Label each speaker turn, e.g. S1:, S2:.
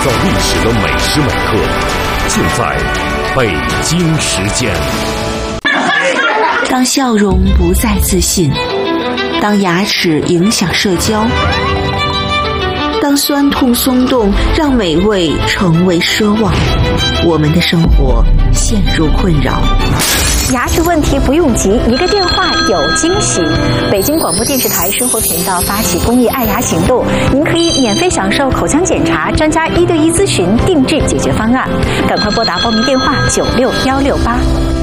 S1: 造历史的每时每刻，尽在北京时间。
S2: 当笑容不再自信，当牙齿影响社交，当酸痛松动让美味成为奢望，我们的生活陷入困扰。
S3: 牙齿问题不用急，一个电话有惊喜。北京广播电视台生活频道发起公益爱牙行动，您可以免费享受口腔检查、专家1对1咨询、定制解决方案。赶快拨打报名电话96-168。